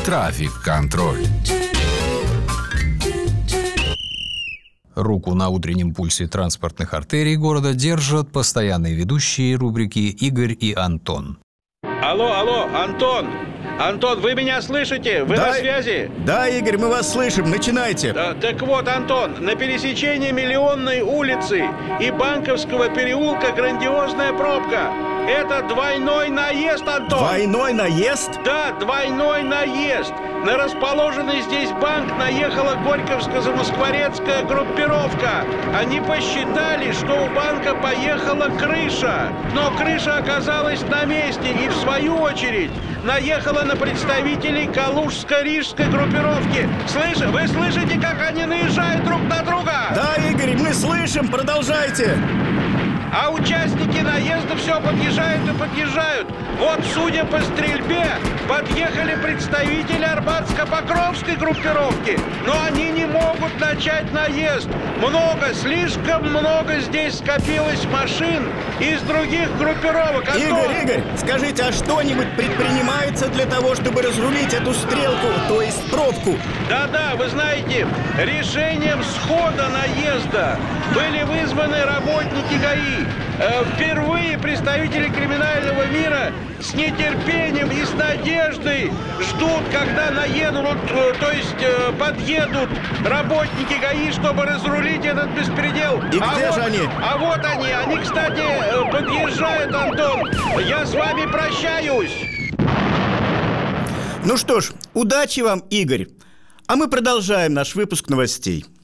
Трафик-контроль. Руку на утреннем пульсе транспортных артерий города держат постоянные ведущие рубрики Игорь и Антон. Алло, Антон! Антон, вы меня слышите? Вы на связи? Да, Игорь, мы вас слышим. Начинайте. Так вот, Антон, на пересечении Миллионной улицы и Банковского переулка грандиозная пробка. Это двойной наезд, Антон. Двойной наезд? Да, двойной наезд. На расположенный здесь банк наехала Горьковско-Замоскворецкая группировка. Они посчитали, что у банка поехала крыша. Но крыша оказалась на месте и, в свою очередь, наехала на представителей Калужско-Рижской группировки. Вы слышите, как они наезжают друг на друга? Да, Игорь, мы слышим, продолжайте. А участники наезда все подъезжают и подъезжают. Вот, судя по стрельбе, подъехали представители Арбатско-Покровской группировки. Но они не могут начать наезд. Слишком много здесь скопилось машин из других группировок. Игорь, скажите, а что-нибудь предпринимается для того, чтобы разрулить эту стрелку, то есть пробку? Да, вы знаете, решением схода наезда были вызваны работники ГАИ. Впервые представители криминального мира с нетерпением и с надеждой ждут, когда подъедут работники ГАИ, чтобы разрулить этот беспредел. И где же они? А вот они, кстати, подъезжают, Антон. Я с вами прощаюсь. Ну что ж, удачи вам, Игорь. А мы продолжаем наш выпуск новостей.